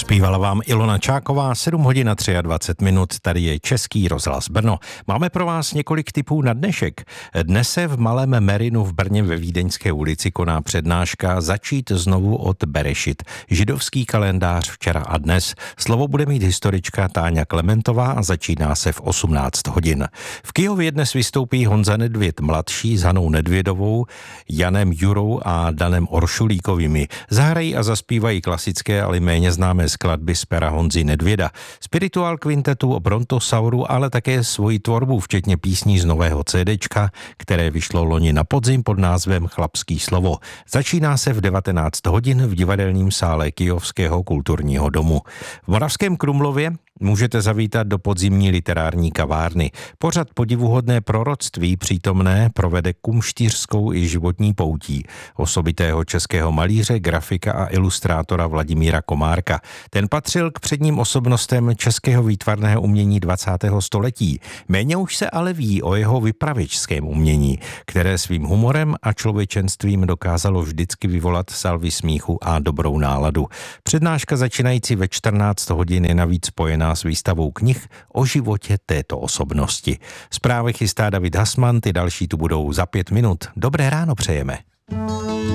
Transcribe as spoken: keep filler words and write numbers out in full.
Zpívala vám Ilona Čáková, sedm hodin a dvacet tři minut, tady je Český rozhlas Brno. Máme pro vás několik tipů na dnešek. Dnes se v Malém Merinu v Brně ve Vídeňské ulici koná přednáška Začít znovu od Berešit. Židovský kalendář včera a dnes. Slovo bude mít historička Táňa Klementová a začíná se v osmnáct hodin. V Kyjově dnes vystoupí Honza Nedvěd mladší s Hanou Nedvědovou, Janem Jurou a Danem Oršulíkovými. Zahrají a zaspívají klasické, ale méně známé skladby z pera Honzy Nedvěda, spirituál kvintetu o Brontosauru, ale také svoji tvorbu, včetně písní z nového CDčka, které vyšlo loni na podzim pod názvem Chlapský slovo. Začíná se v devatenáct hodin v divadelním sále Kyjovského kulturního domu. V Moravském Krumlově můžete zavítat do podzimní literární kavárny. Pořad Podivuhodné proroctví přítomné provede kumštířskou i životní poutí osobitého českého malíře, grafika a ilustrátora Vladimíra Komárka. Ten patřil k předním osobnostem českého výtvarného umění dvacátého století. Méně už se ale ví o jeho vypravěčském umění, které svým humorem a člověčenstvím dokázalo vždycky vyvolat salvy smíchu a dobrou náladu. Přednáška začínající ve čtrnáct hodin je navíc spojená s výstavou knih o životě této osobnosti. Zprávy chystá David Hasman, ty další tu budou za pět minut. Dobré ráno přejeme.